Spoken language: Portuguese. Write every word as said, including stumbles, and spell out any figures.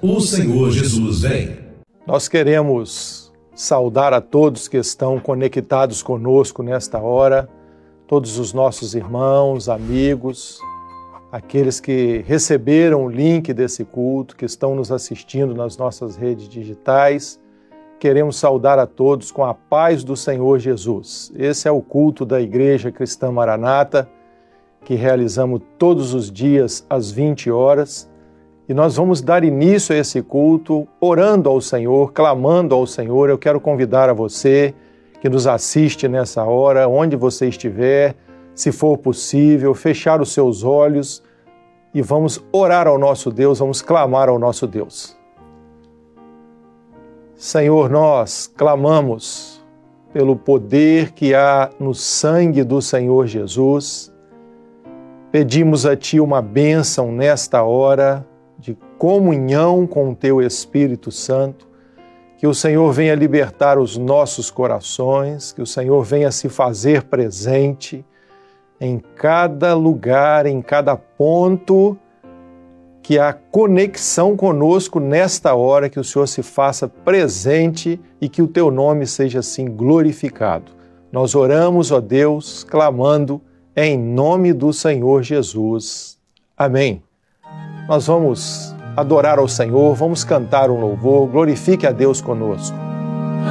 O Senhor Jesus vem. Nós queremos saudar a todos que estão conectados conosco nesta hora, todos os nossos irmãos, amigos, aqueles que receberam o link desse culto, que estão nos assistindo nas nossas redes digitais. Queremos saudar a todos com a paz do Senhor Jesus. Esse é o culto da Igreja Cristã Maranata, que realizamos todos os dias às vinte horas. E nós vamos dar início a esse culto orando ao Senhor, clamando ao Senhor. Eu quero convidar a você que nos assiste nessa hora, onde você estiver, se for possível, fechar os seus olhos e vamos orar ao nosso Deus, vamos clamar ao nosso Deus. Senhor, nós clamamos pelo poder que há no sangue do Senhor Jesus. Pedimos a Ti uma bênção nesta hora de comunhão com o Teu Espírito Santo, que o Senhor venha libertar os nossos corações, que o Senhor venha se fazer presente em cada lugar, em cada ponto, que há conexão conosco nesta hora, que o Senhor se faça presente e que o Teu nome seja assim glorificado. Nós oramos, ó Deus, clamando em nome do Senhor Jesus. Amém. Nós vamos adorar ao Senhor, vamos cantar um louvor, glorifique a Deus conosco.